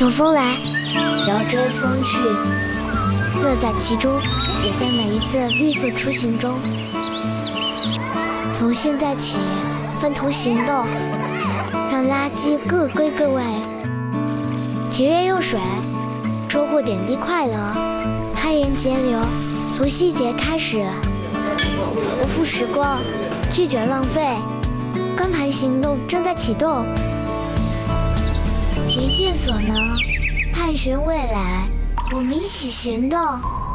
乘风来，遥追风去，乐在其中，也在每一次绿色出行中。从现在起，分头行动，让垃圾各归各位。节约用水，收获点滴快乐，开源节流，从细节开始，不负时光，拒绝浪费。光盘行动正在启动，竭尽所能，探寻未来，我们一起行动。